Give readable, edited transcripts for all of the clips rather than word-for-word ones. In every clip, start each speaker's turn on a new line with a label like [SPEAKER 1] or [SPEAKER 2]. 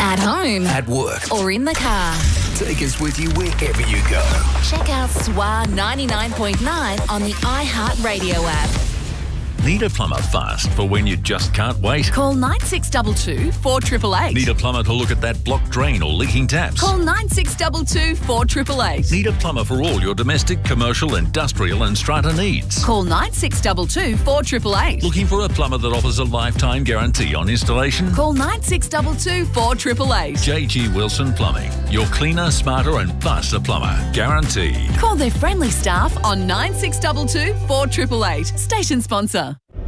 [SPEAKER 1] At home.
[SPEAKER 2] At work.
[SPEAKER 1] Or in the car.
[SPEAKER 2] Take us with you wherever you go.
[SPEAKER 1] Check out SWA 99.9 on the iHeartRadio app.
[SPEAKER 3] Need a plumber fast for when you just can't wait?
[SPEAKER 1] Call 9622 4888.
[SPEAKER 3] Need a plumber to look at that blocked drain or leaking taps?
[SPEAKER 1] Call 9622 4888.
[SPEAKER 3] Need a plumber for all your domestic, commercial, industrial and strata needs?
[SPEAKER 1] Call 9622 4888.
[SPEAKER 3] Looking for a plumber that offers a lifetime guarantee on installation?
[SPEAKER 1] Call 9622 4888.
[SPEAKER 3] JG Wilson Plumbing. Your cleaner, smarter and faster plumber. Guaranteed.
[SPEAKER 1] Call their friendly staff on 9622 4888. Station sponsor.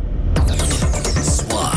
[SPEAKER 2] SWA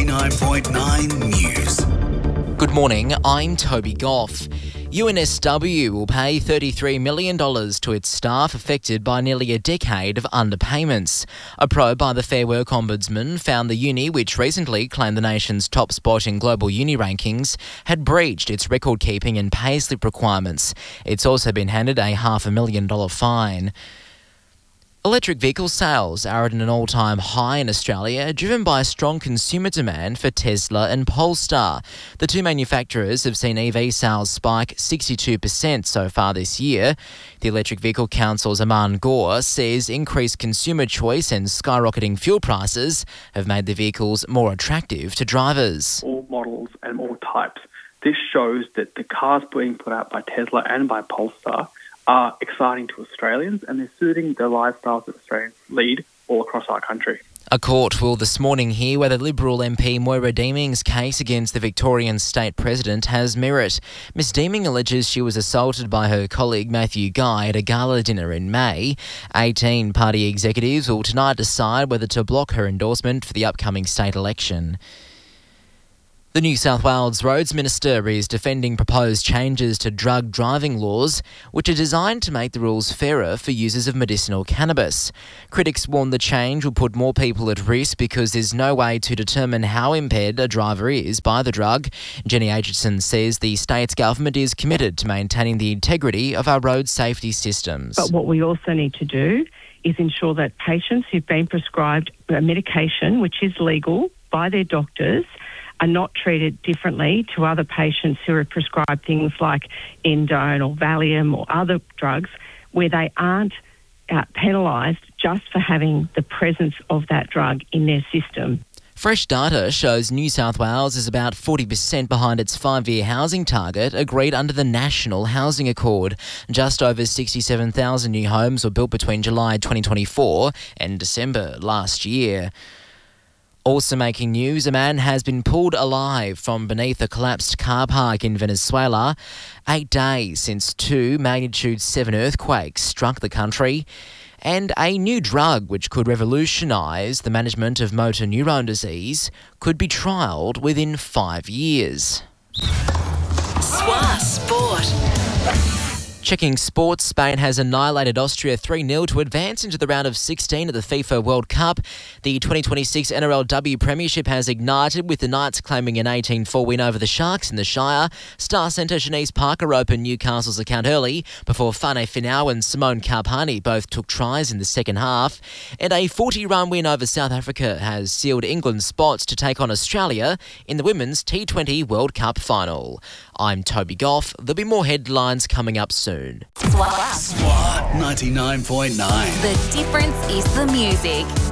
[SPEAKER 2] 99.9 News.
[SPEAKER 4] Good morning, I'm Toby Goff. UNSW will pay $33 million to its staff affected by nearly a decade of underpayments. A probe by the Fair Work Ombudsman found the uni, which recently claimed the nation's top spot in global uni rankings, had breached its record-keeping and payslip requirements. It's also been handed a $500,000 fine. Electric vehicle sales are at an all-time high in Australia, driven by strong consumer demand for Tesla and Polestar. The two manufacturers have seen EV sales spike 62% so far this year. The Electric Vehicle Council's Aman Gore says increased consumer choice and skyrocketing fuel prices have made the vehicles more attractive to drivers.
[SPEAKER 5] All models and all types. This shows that the cars being put out by Tesla and by Polestar are exciting to Australians, and they're suiting the lifestyles that Australians lead all across our country.
[SPEAKER 4] A court will this morning hear whether Liberal MP Moira Deeming's case against the Victorian State President has merit. Ms Deeming alleges she was assaulted by her colleague Matthew Guy at a gala dinner in May. 18 party executives will tonight decide whether to block her endorsement for the upcoming state election. The New South Wales Roads Minister is defending proposed changes to drug driving laws, which are designed to make the rules fairer for users of medicinal cannabis. Critics warn the change will put more people at risk because there's no way to determine how impaired a driver is by the drug. Jenny Aitchison says the state's government is committed to maintaining the integrity of our road safety systems.
[SPEAKER 6] But what we also need to do is ensure that patients who've been prescribed a medication which is legal by their doctors are not treated differently to other patients who are prescribed things like Endone or Valium or other drugs where they aren't penalised just for having the presence of that drug in their system.
[SPEAKER 4] Fresh data shows New South Wales is about 40% behind its 5-year housing target agreed under the National Housing Accord. Just over 67,000 new homes were built between July 2024 and December last year. Also making news, a man has been pulled alive from beneath a collapsed car park in Venezuela 8 days since 2 magnitude 7 earthquakes struck the country. And a new drug which could revolutionise the management of motor neurone disease could be trialled within 5 years.
[SPEAKER 1] SWA Sport.
[SPEAKER 4] Checking sports, Spain has annihilated Austria 3-0 to advance into the round of 16 at the FIFA World Cup. The 2026 NRLW Premiership has ignited with the Knights claiming an 18-4 win over the Sharks in the Shire. Star centre Shanice Parker opened Newcastle's account early before Fane Finau and Simone Carpani both took tries in the second half. And a 40-run win over South Africa has sealed England's spots to take on Australia in the Women's T20 World Cup final. I'm Toby Goff. There'll be more headlines coming up soon.
[SPEAKER 1] SWA
[SPEAKER 2] 99.9.
[SPEAKER 1] The difference is the music.